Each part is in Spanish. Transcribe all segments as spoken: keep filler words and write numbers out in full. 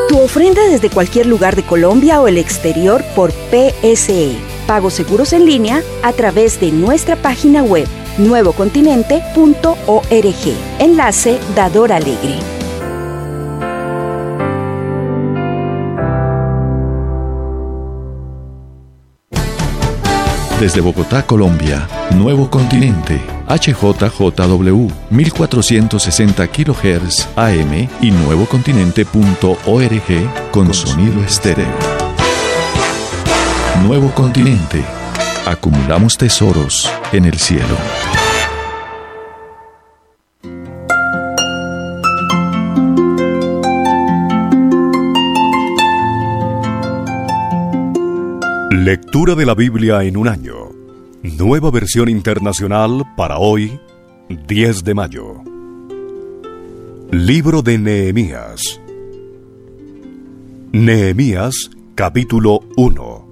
Tu ofrenda desde cualquier lugar de Colombia o el exterior por P S E. Pagos seguros en línea a través de nuestra página web nuevo continente punto org. Enlace Dador Alegre. Desde Bogotá, Colombia, Nuevo Continente, H J J W, mil cuatrocientos sesenta kilohertz A M y nuevo continente punto org con sonido estéreo. Nuevo Continente. Acumulamos tesoros en el cielo. Lectura de la Biblia en un año. Nueva versión internacional para hoy, diez de mayo. Libro de Nehemías. Nehemías, capítulo uno.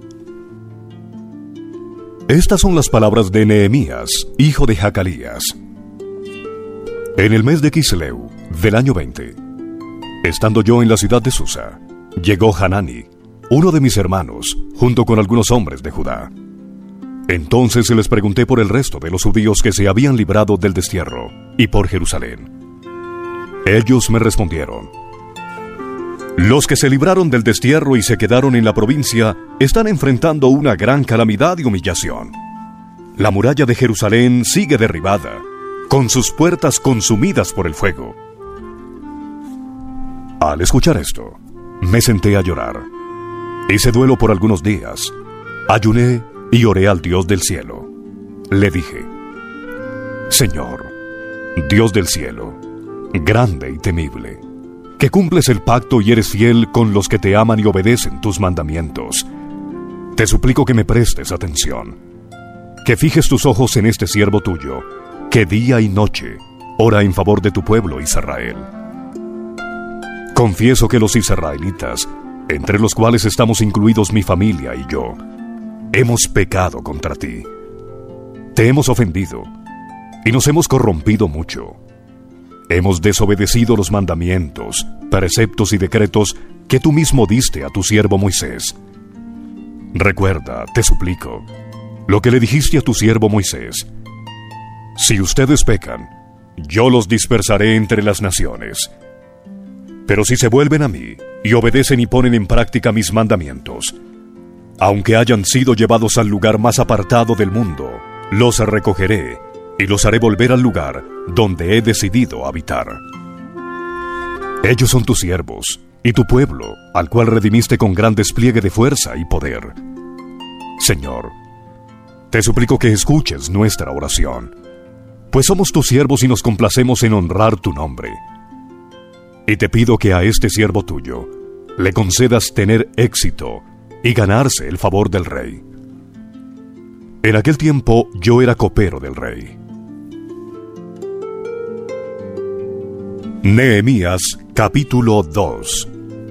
Estas son las palabras de Nehemías, hijo de Hacalías. En el mes de Quisleu, del año veinte, estando yo en la ciudad de Susa, llegó Hanani, uno de mis hermanos, junto con algunos hombres de Judá. Entonces les pregunté por el resto de los judíos que se habían librado del destierro, y por Jerusalén. Ellos me respondieron: los que se libraron del destierro y se quedaron en la provincia están enfrentando una gran calamidad y humillación. La muralla de Jerusalén sigue derribada, con sus puertas consumidas por el fuego. Al escuchar esto, me senté a llorar. Hice duelo por algunos días. Ayuné y oré al Dios del cielo. Le dije: Señor, Dios del cielo, grande y temible, que cumples el pacto y eres fiel con los que te aman y obedecen tus mandamientos, te suplico que me prestes atención, que fijes tus ojos en este siervo tuyo, que día y noche ora en favor de tu pueblo Israel. Confieso que los israelitas, entre los cuales estamos incluidos mi familia y yo, hemos pecado contra ti. Te hemos ofendido y nos hemos corrompido mucho. Hemos desobedecido los mandamientos, preceptos y decretos que tú mismo diste a tu siervo Moisés. Recuerda, te suplico, lo que le dijiste a tu siervo Moisés: si ustedes pecan, yo los dispersaré entre las naciones. Pero si se vuelven a mí y obedecen y ponen en práctica mis mandamientos, aunque hayan sido llevados al lugar más apartado del mundo, los recogeré y los haré volver al lugar donde he decidido habitar. Ellos son tus siervos y tu pueblo, al cual redimiste con gran despliegue de fuerza y poder. Señor, te suplico que escuches nuestra oración, pues somos tus siervos y nos complacemos en honrar tu nombre. Y te pido que a este siervo tuyo le concedas tener éxito y ganarse el favor del rey. En aquel tiempo yo era copero del rey. Nehemías, capítulo dos.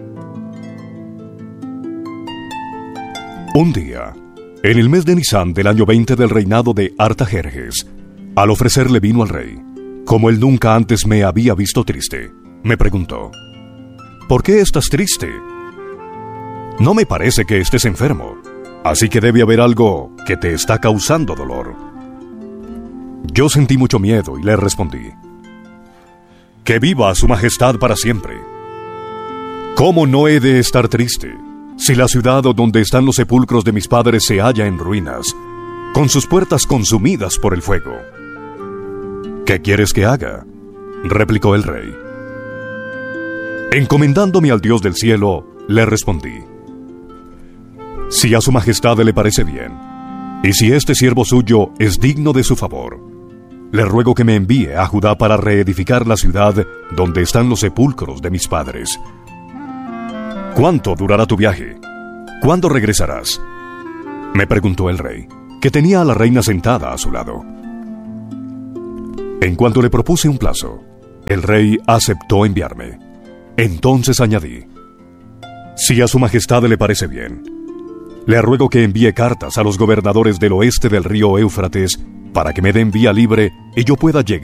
Un día, en el mes de Nisán del año veinte del reinado de Artajerjes, al ofrecerle vino al rey, como él nunca antes me había visto triste, me preguntó: ¿por qué estás triste? No me parece que estés enfermo, así que debe haber algo que te está causando dolor. Yo sentí mucho miedo y le respondí: que viva su majestad para siempre. ¿Cómo no he de estar triste si la ciudad donde están los sepulcros de mis padres se halla en ruinas, con sus puertas consumidas por el fuego? ¿Qué quieres que haga?, replicó el rey. Encomendándome al Dios del cielo, le respondí: si a su majestad le parece bien, y si este siervo suyo es digno de su favor, le ruego que me envíe a Judá para reedificar la ciudad donde están los sepulcros de mis padres. ¿Cuánto durará tu viaje? ¿Cuándo regresarás?, me preguntó el rey, que tenía a la reina sentada a su lado. En cuanto le propuse un plazo, el rey aceptó enviarme. Entonces añadí: si a su majestad le parece bien, le ruego que envíe cartas a los gobernadores del oeste del río Éufrates para que me den vía libre y yo pueda llegar